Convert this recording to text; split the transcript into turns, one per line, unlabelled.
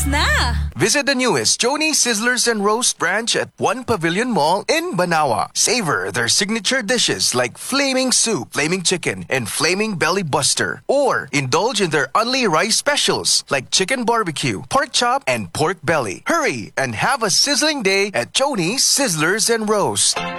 Tapos na!
Visit the newest Joni Sizzlers and Roast branch at One Pavilion Mall in Banawa. Savor their signature dishes like Flaming Soup, Flaming Chicken, and Flaming Belly Buster. Or indulge in their only rice specials like Chicken Barbecue, Pork Chop, and Pork Belly. Hurry and have a sizzling day at Joni Sizzlers and Roast.